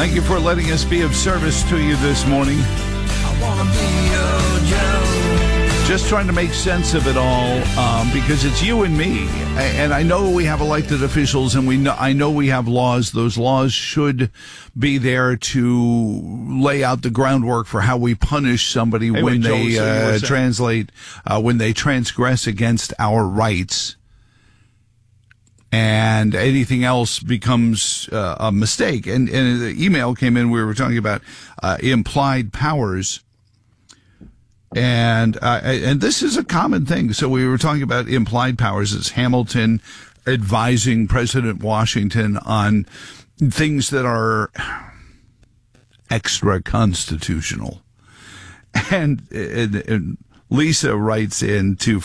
Thank you for letting us be of service to you this morning. I wanna be your Joe. Just trying to make sense of it all, because it's you and me. And I know we have elected officials, and I know we have laws. Those laws should be there to lay out the groundwork for how we punish somebody when they when they transgress against our rights. And anything else becomes a mistake. And the email came in, we were talking about implied powers. And this is a common thing. So we were talking about implied powers. It's Hamilton advising President Washington on things that are extra constitutional. And Lisa writes in to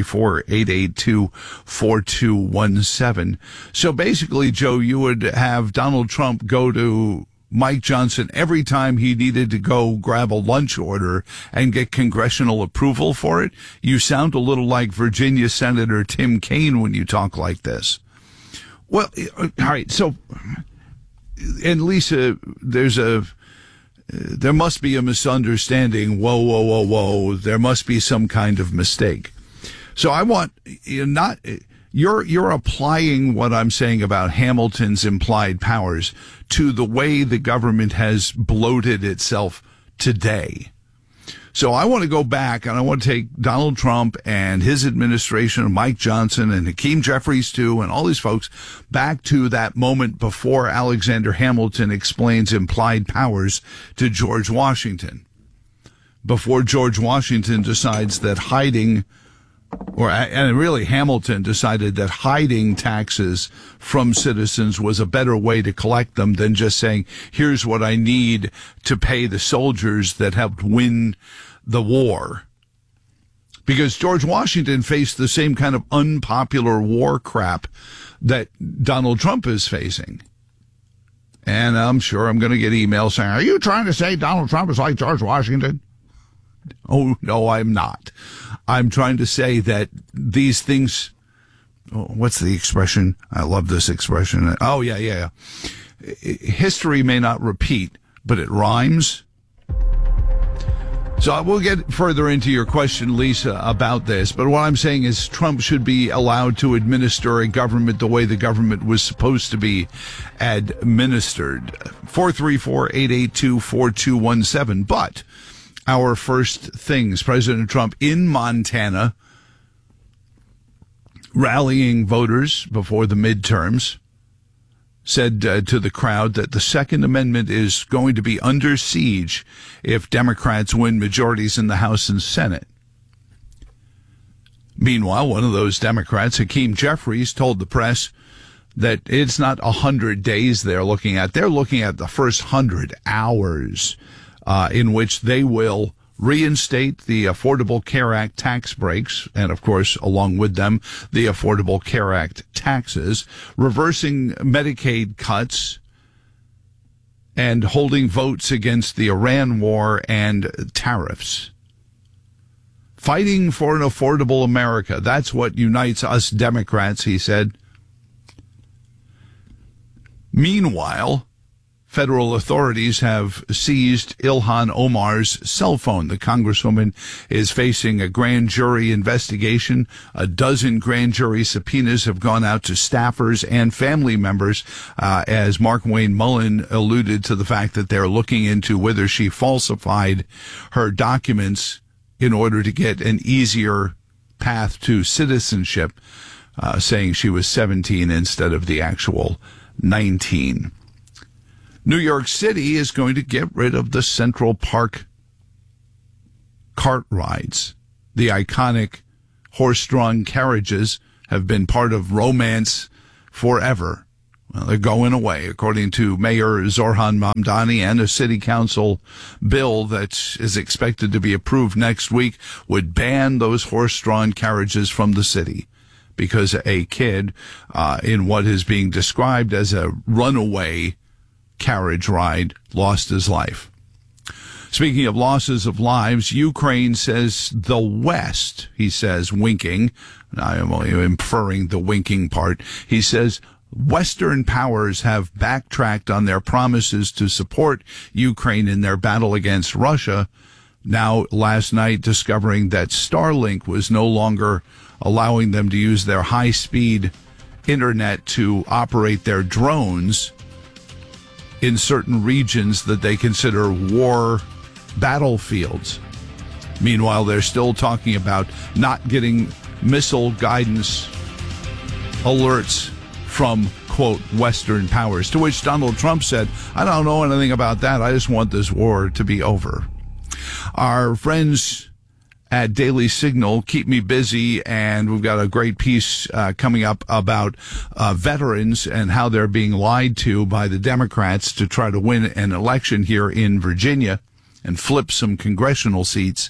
434-882-4217. So basically, Joe, you would have Donald Trump go to Mike Johnson every time he needed to go grab a lunch order and get congressional approval for it. You sound a little like Virginia Senator Tim Kaine when you talk like this. Well, all right. So, and Lisa, there must be a misunderstanding. Whoa. There must be some kind of mistake. So I want you're applying what I'm saying about Hamilton's implied powers to the way the government has bloated itself today. So I want to go back and I want to take Donald Trump and his administration and Mike Johnson and Hakeem Jeffries too and all these folks back to that moment before Alexander Hamilton explains implied powers to George Washington. Before George Washington decides that Hamilton decided that hiding taxes from citizens was a better way to collect them than just saying, here's what I need to pay the soldiers that helped win the war. Because George Washington faced the same kind of unpopular war crap that Donald Trump is facing. And I'm sure I'm going to get emails saying, are you trying to say Donald Trump is like George Washington? Oh, no, I'm not. I'm trying to say that these things, what's the expression? I love this expression. Oh, yeah. History may not repeat, but it rhymes. So we'll get further into your question, Lisa, about this. But what I'm saying is Trump should be allowed to administer a government the way the government was supposed to be administered. 434-882-4217. But our first things, President Trump in Montana rallying voters before the midterms, said to the crowd that the Second Amendment is going to be under siege if Democrats win majorities in the House and Senate. Meanwhile, one of those Democrats, Hakeem Jeffries, told the press that it's not 100 days they're looking at. They're looking at the first 100 hours in which they will reinstate the Affordable Care Act tax breaks, and of course, along with them, the Affordable Care Act taxes, reversing Medicaid cuts, and holding votes against the Iran war and tariffs. Fighting for an affordable America. That's what unites us Democrats, he said. Meanwhile, federal authorities have seized Ilhan Omar's cell phone. The Congresswoman is facing a grand jury investigation. A dozen grand jury subpoenas have gone out to staffers and family members, as Markwayne Mullin alluded to the fact that they're looking into whether she falsified her documents in order to get an easier path to citizenship, saying she was 17 instead of the actual 19. New York City is going to get rid of the Central Park cart rides. The iconic horse-drawn carriages have been part of romance forever. Well, they're going away, according to Mayor Zohran Mamdani, and a city council bill that is expected to be approved next week would ban those horse-drawn carriages from the city because a kid in what is being described as a runaway carriage ride lost his life. Speaking of losses of lives, Ukraine says the West, he says, winking, I am only inferring the winking part, he says Western powers have backtracked on their promises to support Ukraine in their battle against Russia. Now, last night, discovering that Starlink was no longer allowing them to use their high-speed internet to operate their drones in certain regions that they consider war battlefields. Meanwhile, they're still talking about not getting missile guidance alerts from, quote, Western powers, to which Donald Trump said, I don't know anything about that. I just want this war to be over. Our friends at Daily Signal keep me busy, and we've got a great piece coming up about veterans and how they're being lied to by the Democrats to try to win an election here in Virginia and flip some congressional seats.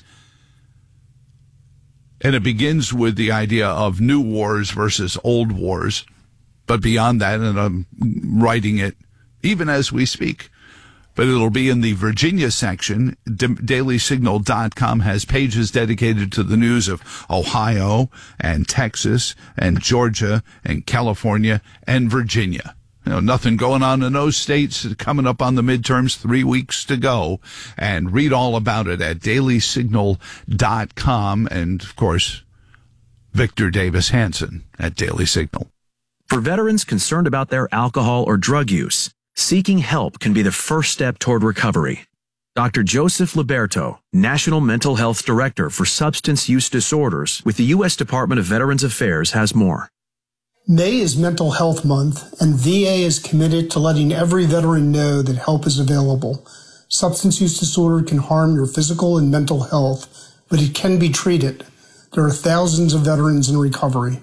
And it begins with the idea of new wars versus old wars. But beyond that, and I'm writing it even as we speak, but it'll be in the Virginia section. DailySignal.com has pages dedicated to the news of Ohio and Texas and Georgia and California and Virginia. You know, nothing going on in those states. Coming up on the midterms, 3 weeks to go. And read all about it at DailySignal.com. And, of course, Victor Davis Hanson at Daily Signal. For veterans concerned about their alcohol or drug use, seeking help can be the first step toward recovery. Dr. Joseph Liberto, National Mental Health Director for Substance Use Disorders with the U.S. Department of Veterans Affairs, has more. May is Mental Health Month, and VA is committed to letting every veteran know that help is available. Substance use disorder can harm your physical and mental health, but it can be treated. There are thousands of veterans in recovery.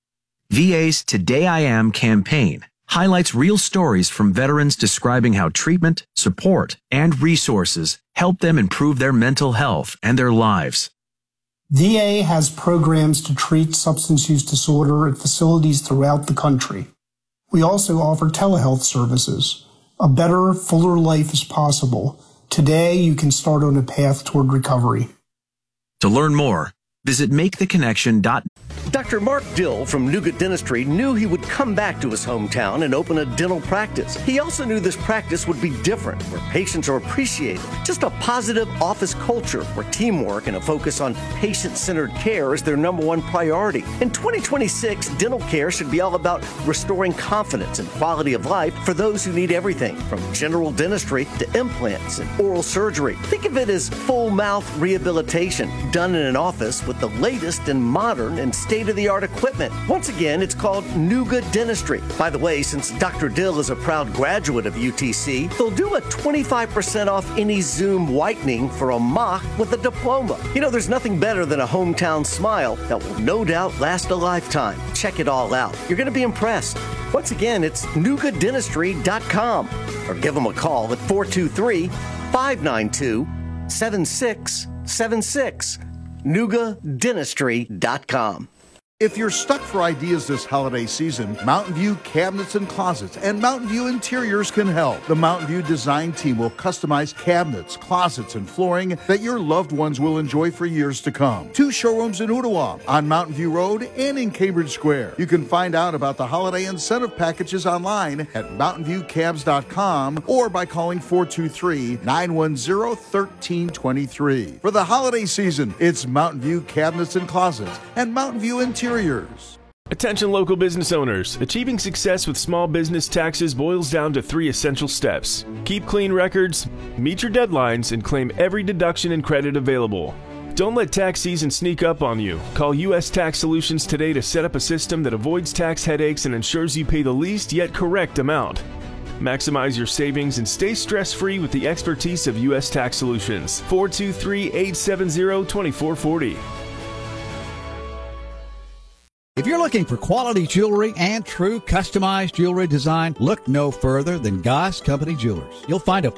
VA's Today I Am campaign highlights real stories from veterans describing how treatment, support, and resources help them improve their mental health and their lives. VA has programs to treat substance use disorder at facilities throughout the country. We also offer telehealth services. A better, fuller life is possible. Today, you can start on a path toward recovery. To learn more, visit maketheconnection.net. Dr. Mark Dill from Nuga Dentistry knew he would come back to his hometown and open a dental practice. He also knew this practice would be different, where patients are appreciated. Just a positive office culture where teamwork and a focus on patient-centered care is their number one priority. In 2026, dental care should be all about restoring confidence and quality of life for those who need everything from general dentistry to implants and oral surgery. Think of it as full mouth rehabilitation done in an office with the latest and modern and state-of-the-art equipment. Once again, it's called Nuga Dentistry. By the way, since Dr. Dill is a proud graduate of UTC, they'll do a 25% off any Zoom whitening for a mock with a diploma. You know, there's nothing better than a hometown smile that will no doubt last a lifetime. Check it all out. You're going to be impressed. Once again, it's NugaDentistry.com or give them a call at 423-592-7676. NugaDentistry.com. If you're stuck for ideas this holiday season, Mountain View Cabinets and Closets and Mountain View Interiors can help. The Mountain View design team will customize cabinets, closets, and flooring that your loved ones will enjoy for years to come. 2 showrooms in Ottawa, on Mountain View Road, and in Cambridge Square. You can find out about the holiday incentive packages online at mountainviewcabs.com or by calling 423-910-1323. For the holiday season, it's Mountain View Cabinets and Closets and Mountain View Interiors. Attention local business owners. Achieving success with small business taxes boils down to 3 essential steps. Keep clean records, meet your deadlines, and claim every deduction and credit available. Don't let tax season sneak up on you. Call U.S. Tax Solutions today to set up a system that avoids tax headaches and ensures you pay the least yet correct amount. Maximize your savings and stay stress-free with the expertise of U.S. Tax Solutions. 423-870-2440. If you're looking for quality jewelry and true customized jewelry design, look no further than Goss Company Jewelers. You'll find a